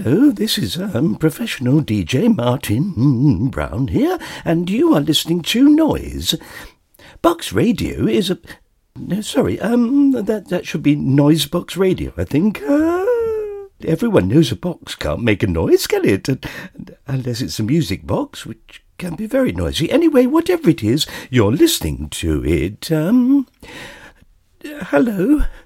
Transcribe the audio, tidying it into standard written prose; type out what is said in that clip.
hello, this is professional DJ Martin Brown here, and you are listening to Noise. Box Radio is a... No, sorry, that should be Noise Box Radio, I think. Everyone knows a box can't make a noise, can it? Unless it's a music box, which can be very noisy. Anyway, whatever it is, you're listening to it. Hello?